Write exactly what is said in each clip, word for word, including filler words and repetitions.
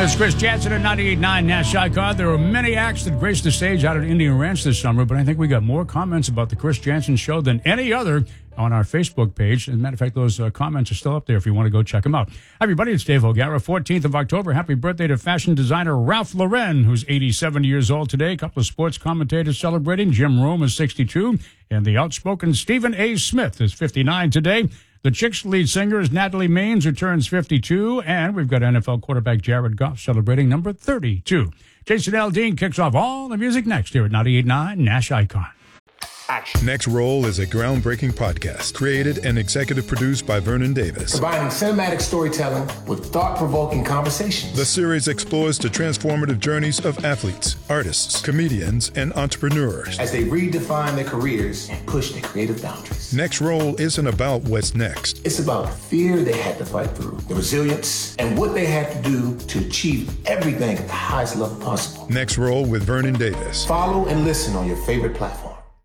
That's Chris Jansen at ninety-eight point nine Nash Icon. There were many acts that graced the stage out at Indian Ranch this summer, but I think we got more comments about the Chris Jansen Show than any other on our Facebook page. As a matter of fact, those uh, comments are still up there if you want to go check them out. Hi, everybody. It's Dave O'Gara. fourteenth of October. Happy birthday to fashion designer Ralph Lauren, who's eighty-seven years old today. A couple of sports commentators celebrating. Jim Rome is sixty-two, and the outspoken Stephen A. Smith is fifty-nine today. The Chicks lead singer is Natalie Maines, who turns fifty-two, and we've got N F L quarterback Jared Goff celebrating number thirty-two. Jason Aldean kicks off all the music next here at ninety-eight point nine Nash Icon. Action. Next Roll is a groundbreaking podcast created and executive produced by Vernon Davis. Combining cinematic storytelling with thought-provoking conversations. The series explores the transformative journeys of athletes, artists, comedians, and entrepreneurs as they redefine their careers and push their creative boundaries. Next Roll isn't about what's next. It's about the fear they had to fight through, the resilience, and what they had to do to achieve everything at the highest level possible. Next Roll with Vernon Davis. Follow and listen on your favorite platform.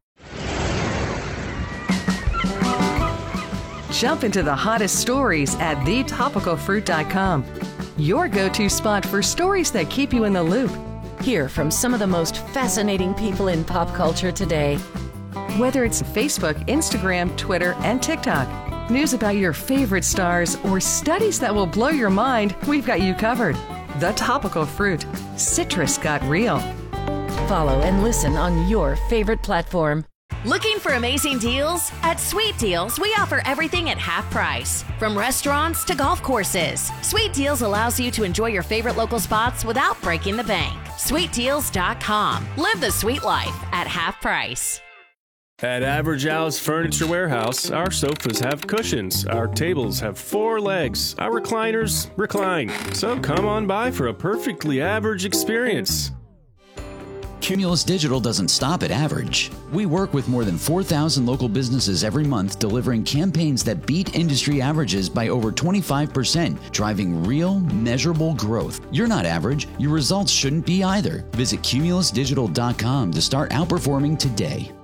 Jump into the hottest stories at the topical fruit dot com. Your go-to spot for stories that keep you in the loop. Hear from some of the most fascinating people in pop culture today. Whether it's Facebook, Instagram, Twitter, and TikTok, news about your favorite stars, or studies that will blow your mind, we've got you covered. The Topical Fruit. Citrus got real. Follow and listen on your favorite platform. Looking for amazing deals? At Sweet Deals, we offer everything at half price. From restaurants to golf courses, Sweet Deals allows you to enjoy your favorite local spots without breaking the bank. sweet deals dot com. Live the sweet life at half price. At Average Al's Furniture Warehouse, our sofas have cushions, our tables have four legs, our recliners recline. So come on by for a perfectly average experience. Cumulus Digital doesn't stop at average. We work with more than four thousand local businesses every month, delivering campaigns that beat industry averages by over twenty-five percent, driving real, measurable growth. You're not average. Your results shouldn't be either. Visit cumulus digital dot com to start outperforming today.